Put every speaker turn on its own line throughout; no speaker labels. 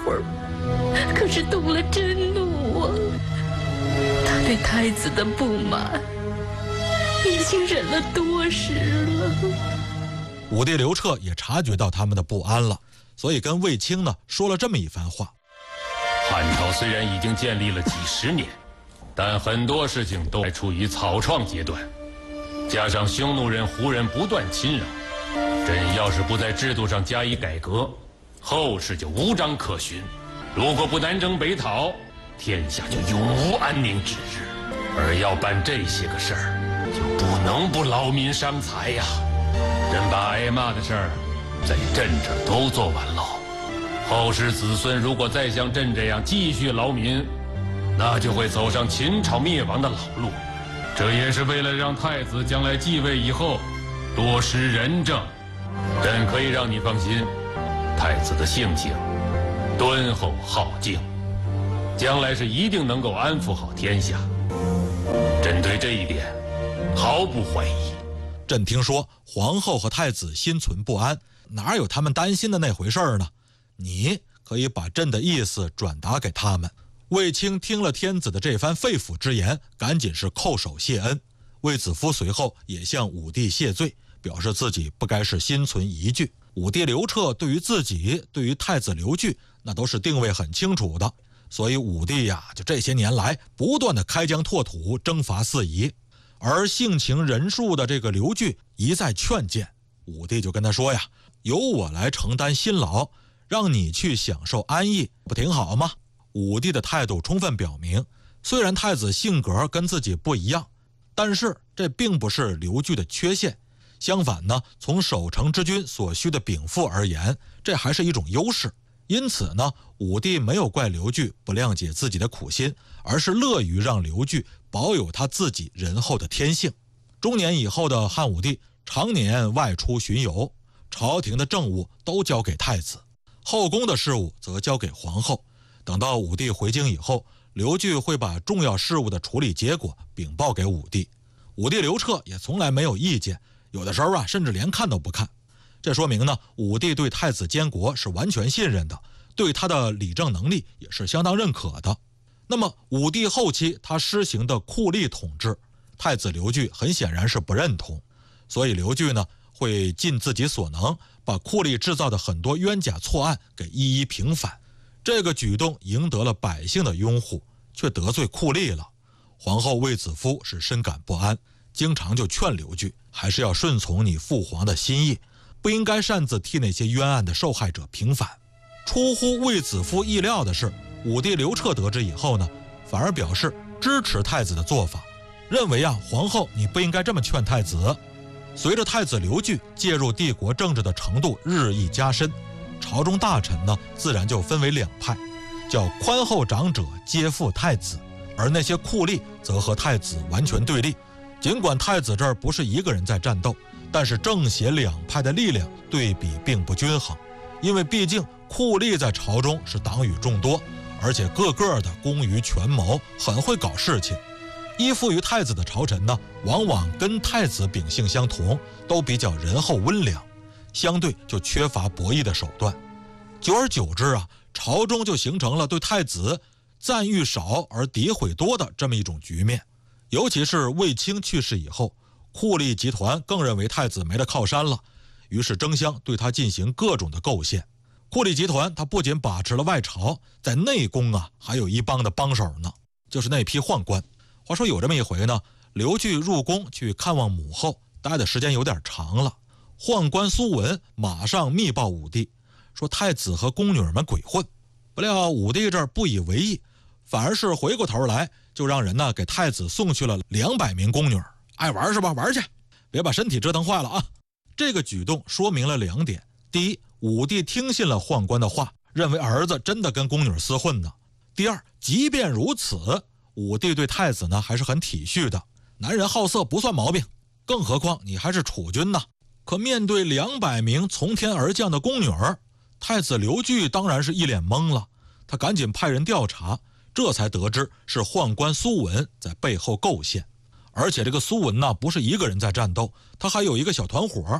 会儿，可是动了真怒啊！他对太子的不满已经忍了多时了。
武帝刘彻也察觉到他们的不安了，所以跟卫青呢说了这么一番话：
汉朝虽然已经建立了几十年，但很多事情都还处于草创阶段，加上匈奴人、胡人不断侵扰，朕要是不在制度上加以改革，后世就无章可循。如果不南征北讨，天下就永无安宁之日。而要办这些个事儿，就不能不劳民伤财呀。朕把挨骂的事儿在朕这儿都做完了，后世子孙如果再像朕这样继续劳民，那就会走上秦朝灭亡的老路。这也是为了让太子将来继位以后多施仁政。朕可以让你放心，太子的性情敦厚好静，将来是一定能够安抚好天下。朕对这一点毫不怀疑。
朕听说皇后和太子心存不安，哪有他们担心的那回事呢？你可以把朕的意思转达给他们。卫青听了天子的这番肺腑之言，赶紧是叩首谢恩。卫子夫随后也向武帝谢罪，表示自己不该是心存疑惧。武帝刘彻对于自己、对于太子刘据，那都是定位很清楚的。所以武帝呀，就这些年来不断的开疆拓土，征伐四夷。而性情仁恕的这个刘据一再劝谏，武帝就跟他说呀：由我来承担辛劳，让你去享受安逸，不挺好吗？武帝的态度充分表明，虽然太子性格跟自己不一样，但是这并不是刘据的缺陷。相反呢，从守成之君所需的禀赋而言，这还是一种优势。因此呢，武帝没有怪刘据不谅解自己的苦心，而是乐于让刘据保有他自己仁厚的天性。中年以后的汉武帝常年外出巡游，朝廷的政务都交给太子，后宫的事务则交给皇后。等到武帝回京以后，刘据会把重要事务的处理结果禀报给武帝。武帝刘彻也从来没有意见，有的时候甚至连看都不看。这说明呢，武帝对太子监国是完全信任的，对他的理政能力也是相当认可的。那么武帝后期他施行的酷吏统治，太子刘据很显然是不认同，所以刘据呢会尽自己所能，把酷吏制造的很多冤假错案给一一平反。这个举动赢得了百姓的拥护，却得罪酷吏了。皇后卫子夫是深感不安，经常就劝刘据还是要顺从你父皇的心意，不应该擅自替那些冤案的受害者平反。出乎卫子夫意料的是，武帝刘彻得知以后呢，反而表示支持太子的做法，认为皇后你不应该这么劝太子。随着太子刘据介入帝国政治的程度日益加深，朝中大臣呢自然就分为两派，叫宽厚长者皆附太子，而那些酷吏则和太子完全对立。尽管太子这儿不是一个人在战斗，但是正邪两派的力量对比并不均衡，因为毕竟酷吏在朝中是党羽众多，而且个个的工于权谋，很会搞事情。依附于太子的朝臣呢，往往跟太子秉性相同，都比较仁厚温良，相对就缺乏博弈的手段。久而久之朝中就形成了对太子赞誉少而诋毁多的这么一种局面。尤其是卫青去世以后，酷吏集团更认为太子没了靠山了，于是争相对他进行各种的构陷。酷吏集团他不仅把持了外朝，在内宫还有一帮的帮手呢，就是那批宦官。话说有这么一回呢，刘据入宫去看望母后，待的时间有点长了，宦官苏文马上密报武帝，说太子和宫女们鬼混。不料武帝这儿不以为意，反而是回过头来就让人给太子送去了200名宫女，爱玩是吧？玩去，别把身体折腾坏了啊！这个举动说明了2点：第一，武帝听信了宦官的话，认为儿子真的跟宫女厮混呢；第二，即便如此，武帝对太子呢还是很体恤的，男人好色不算毛病，更何况你还是储君呢。可面对200名从天而降的宫女，太子刘据当然是一脸懵了，他赶紧派人调查，这才得知是宦官苏文在背后构陷。而且这个苏文不是一个人在战斗，他还有一个小团伙，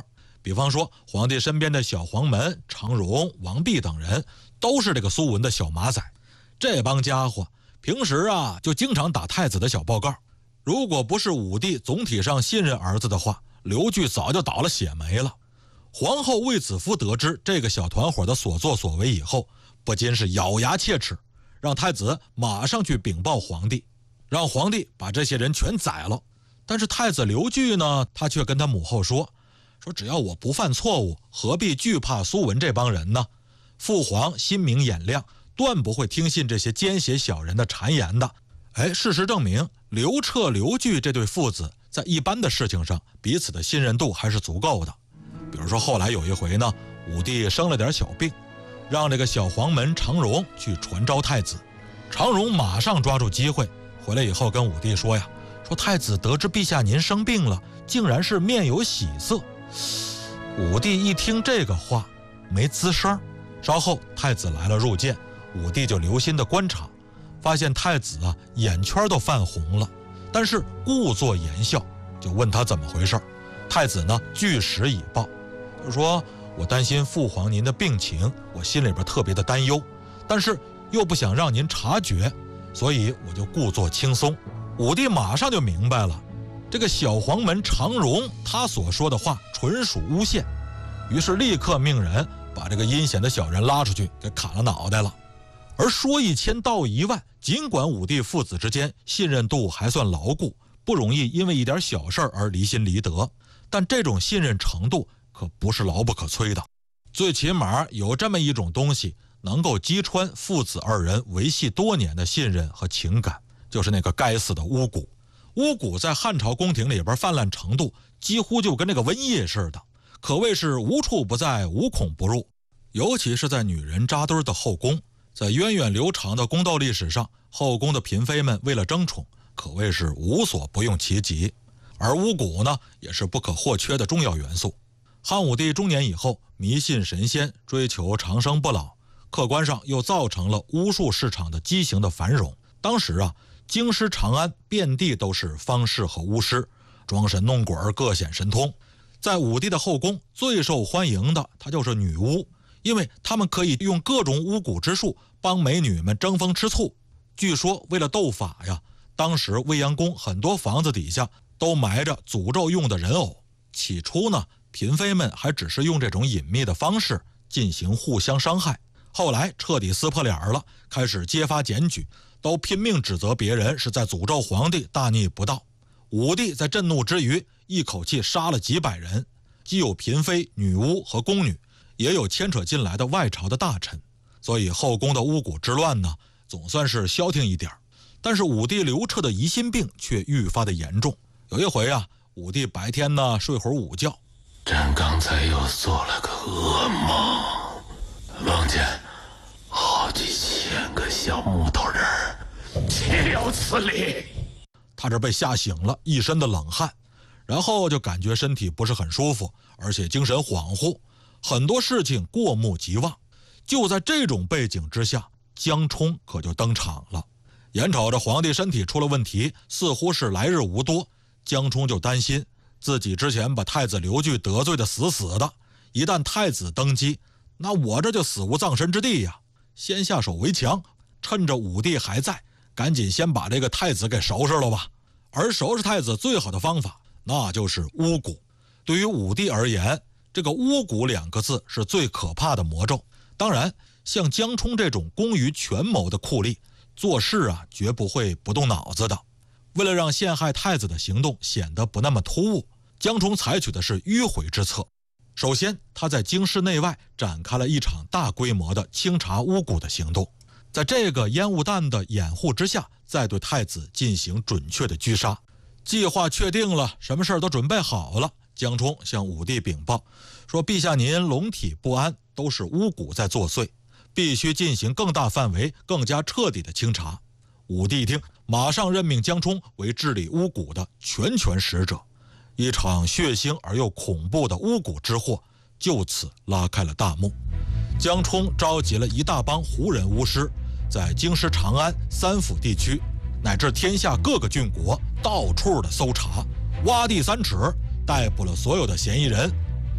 比方说皇帝身边的小黄门、常荣、王弼等人，都是这个苏文的小马仔。这帮家伙平时啊就经常打太子的小报告。如果不是武帝总体上信任儿子的话，刘据早就倒了血霉了。皇后卫子夫得知这个小团伙的所作所为以后，不禁是咬牙切齿，让太子马上去禀报皇帝，让皇帝把这些人全宰了。但是太子刘据呢，他却跟他母后说只要我不犯错误，何必惧怕苏文这帮人呢？父皇心明眼亮，断不会听信这些奸邪小人的谗言的。事实证明，刘彻、刘据这对父子在一般的事情上彼此的信任度还是足够的。比如说后来有一回呢，武帝生了点小病，让这个小黄门常荣去传召太子。常荣马上抓住机会回来以后跟武帝说太子得知陛下您生病了，竟然是面有喜色。武帝一听这个话没吱声。稍后太子来了入见，武帝就留心的观察，发现太子眼圈都泛红了，但是故作言笑，就问他怎么回事。太子呢据实以报，就说我担心父皇您的病情，我心里边特别的担忧，但是又不想让您察觉，所以我就故作轻松。武帝马上就明白了，这个小黄门常荣他所说的话纯属诬陷，于是立刻命人把这个阴险的小人拉出去给砍了脑袋了。而说1000道10000，尽管武帝父子之间信任度还算牢固，不容易因为一点小事而离心离德，但这种信任程度可不是牢不可摧的。最起码有这么一种东西能够击穿父子二人维系多年的信任和情感，就是那个该死的巫蛊。巫蛊在汉朝宫廷里边泛滥程度几乎就跟那个瘟疫似的，可谓是无处不在，无孔不入。尤其是在女人扎堆的后宫，在源远流长的宫斗历史上，后宫的嫔妃们为了争宠，可谓是无所不用其极。而巫蛊呢，也是不可或缺的重要元素。汉武帝中年以后，迷信神仙，追求长生不老，客观上又造成了巫术市场的畸形的繁荣。当时京师长安遍地都是方士和巫师，装神弄鬼，各显神通。在武帝的后宫最受欢迎的，她就是女巫，因为他们可以用各种巫蛊之术帮美女们争风吃醋。据说为了斗法呀，当时未央宫很多房子底下都埋着诅咒用的人偶。起初呢，嫔妃们还只是用这种隐秘的方式进行互相伤害，后来彻底撕破脸了，开始揭发检举，都拼命指责别人是在诅咒皇帝大逆不道。武帝在震怒之余，一口气杀了几百人，既有嫔妃、女巫和宫女，也有牵扯进来的外朝的大臣。所以后宫的巫蛊之乱呢，总算是消停一点。但是武帝刘彻的疑心病却愈发的严重。有一回武帝白天呢睡会儿午觉，
朕刚才又做了个噩梦，梦见好几千个小木头人进了此里。
他这被吓醒了，一身的冷汗，然后就感觉身体不是很舒服，而且精神恍惚，很多事情过目即忘。就在这种背景之下，江充可就登场了。眼瞅着皇帝身体出了问题，似乎是来日无多，江充就担心自己之前把太子刘据得罪的死死的，一旦太子登基，那我这就死无葬身之地呀。先下手为强，趁着武帝还在，赶紧先把这个太子给收拾了吧。而收拾太子最好的方法，那就是巫蛊。对于武帝而言，这个巫蛊2个字是最可怕的魔咒。当然，像江充这种工于权谋的酷吏，做事绝不会不动脑子的。为了让陷害太子的行动显得不那么突兀，江充采取的是迂回之策。首先，他在京师内外展开了一场大规模的清查巫蛊的行动，在这个烟雾弹的掩护之下，再对太子进行准确的狙杀。计划确定了，什么事都准备好了，江充向武帝禀报说，陛下您龙体不安，都是巫蛊在作祟，必须进行更大范围、更加彻底的清查。武帝一听，马上任命江充为治理巫蛊的全权使者。一场血腥而又恐怖的巫蛊之祸就此拉开了大幕。江充召集了一大帮胡人巫师，在京师长安、3府地区乃至天下各个郡国到处的搜查，挖地3尺，逮捕了所有的嫌疑人。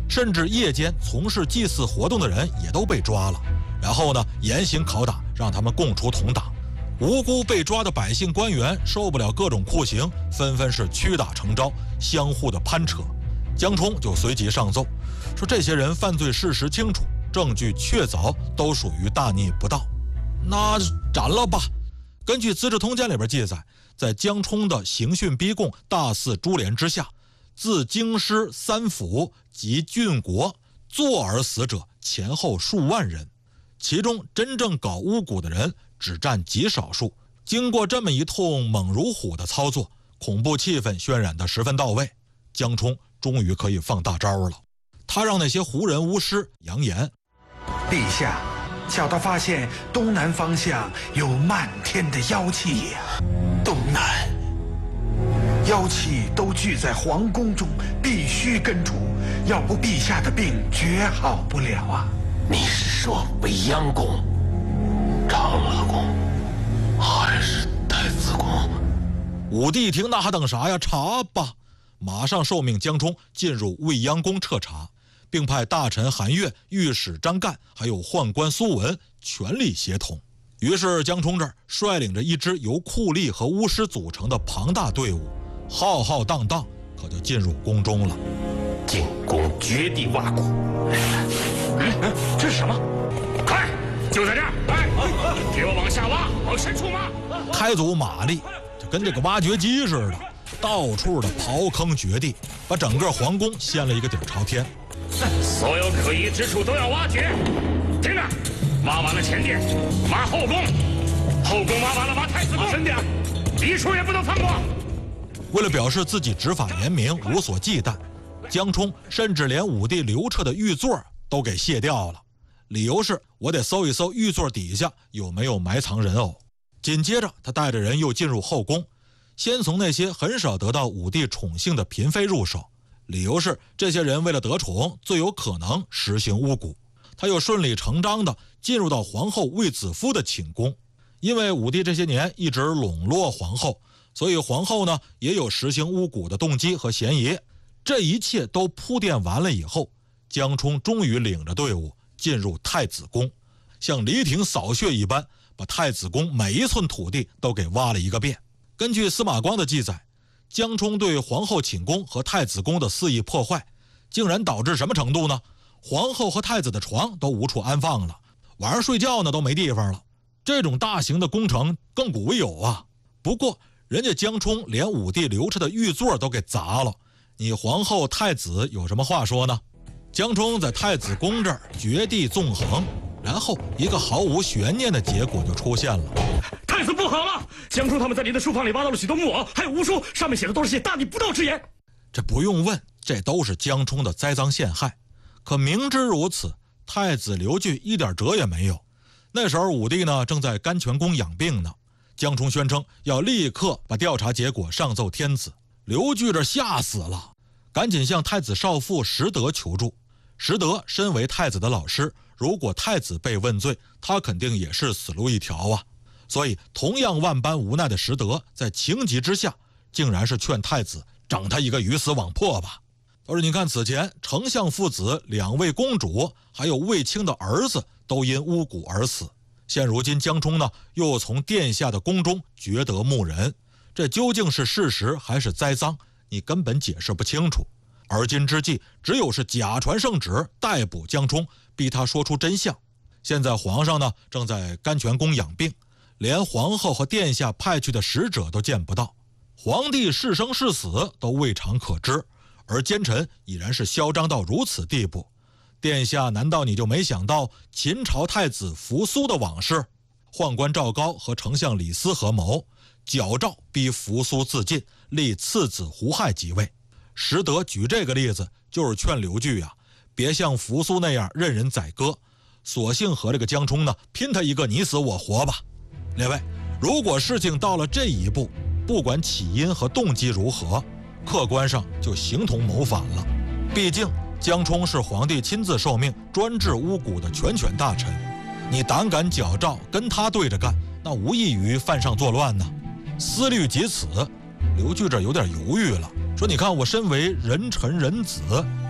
甚至夜间从事祭祀活动的人也都被抓了，然后呢严刑拷打，让他们供出同党。无辜被抓的百姓官员受不了各种酷刑，纷纷是屈打成招，相互的攀扯。江冲就随即上奏，说这些人犯罪事实清楚，证据确凿，都属于大逆不道，那斩了吧。根据《资治通鉴》里边记载，在江冲的刑讯逼供、大肆株连之下，自京师三府及郡国坐而死者前后数万人，其中真正搞巫蛊的人只占极少数。经过这么一通猛如虎的操作，恐怖气氛渲染得十分到位，江冲终于可以放大招了。他让那些胡人巫师扬言：
陛下，小道发现东南方向有漫天的妖气呀！东南妖气都聚在皇宫中，必须根除，要不陛下的病绝好不了啊！
你是说未央宫、长乐宫，还是太子宫？
武帝一听，那还等啥呀？查吧！马上受命江冲进入未央宫彻查，并派大臣韩岳、御史张干还有宦官苏文全力协同。于是江冲这儿率领着一支由酷吏和巫师组成的庞大队伍，浩浩荡荡可就进入宫中了。
进宫掘地挖骨。
这是什么？快，就在这儿！哎，给我往下挖，往深处挖。
开足马力，就跟这个挖掘机似的，到处的刨坑掘地，把整个皇宫掀了一个底朝天。
所有可疑之处都要挖掘。听着，挖完了前殿，挖后宫，后宫挖完了挖太子宫，深点，一处也不能放过。
为了表示自己执法严明，无所忌惮，江冲甚至连武帝刘彻的玉座都给卸掉了，理由是我得搜一搜玉座底下有没有埋藏人偶。紧接着他带着人又进入后宫，先从那些很少得到武帝宠幸的嫔妃入手，理由是这些人为了得宠，最有可能实行巫蛊。他又顺理成章地进入到皇后卫子夫的寝宫，因为武帝这些年一直笼络皇后，所以皇后呢也有实行巫蛊的动机和嫌疑。这一切都铺垫完了以后，江冲终于领着队伍进入太子宫，像犁庭扫穴一般，把太子宫每一寸土地都给挖了一个遍。根据司马光的记载，江冲对皇后寝宫和太子宫的肆意破坏，竟然导致什么程度呢？皇后和太子的床都无处安放了，晚上睡觉呢都没地方了。这种大型的工程亘古未有啊！不过人家江冲连武帝刘彻的玉座都给砸了，你皇后太子有什么话说呢？江冲在太子宫这儿掘地纵横，然后一个毫无悬念的结果就出现了。
太子不好了！江冲他们在您的书房里挖到了许多木偶，还有巫书，上面写的都是些大逆不道之言。
这不用问，这都是江冲的栽赃陷害。可明知如此，太子刘据一点辙也没有。那时候武帝呢正在甘泉宫养病呢，江冲宣称要立刻把调查结果上奏天子。刘据这吓死了，赶紧向太子少傅石德求助。石德身为太子的老师，如果太子被问罪，他肯定也是死路一条啊。所以同样万般无奈的石德，在情急之下，竟然是劝太子整他一个鱼死网破吧。而你看，此前丞相父子、2位公主，还有卫青的儿子都因巫蛊而死。现如今江冲呢，又从殿下的宫中掘得木人，这究竟是事实还是栽赃，你根本解释不清楚。而今之计，只有是假传圣旨，逮捕江冲，逼他说出真相。现在皇上呢，正在甘泉宫养病，连皇后和殿下派去的使者都见不到，皇帝是生是死都未尝可知。而奸臣已然是嚣张到如此地步，殿下难道你就没想到秦朝太子扶苏的往事？宦官赵高和丞相李斯合谋，矫诏逼扶苏自尽，立次子胡亥即位。石德举这个例子，就是劝刘据啊，别像扶苏那样任人宰割，索性和这个江冲呢拼他一个你死我活吧。列位，如果事情到了这一步，不管起因和动机如何，客观上就形同谋反了。毕竟江冲是皇帝亲自受命专治巫蛊的全权大臣，你胆敢矫诏跟他对着干，那无异于犯上作乱呢。思虑及此，刘据这有点犹豫了，说你看我身为人臣人子，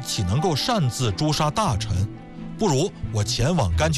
岂能够擅自诛杀大臣？不如我前往甘